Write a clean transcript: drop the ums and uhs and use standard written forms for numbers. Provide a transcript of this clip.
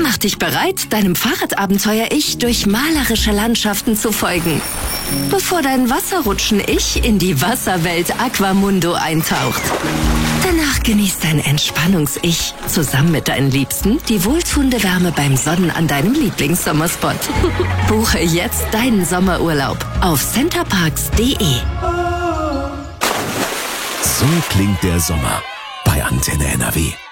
Mach dich bereit, deinem Fahrradabenteuer-Ich durch malerische Landschaften zu folgen, bevor dein Wasserrutschen-Ich in die Wasserwelt Aquamundo eintaucht. Danach genießt dein Entspannungs-Ich zusammen mit deinen Liebsten die wohltuende Wärme beim Sonnen an deinem Lieblingssommerspot. Buche jetzt deinen Sommerurlaub auf centerparks.de. So klingt der Sommer bei Antenne NRW.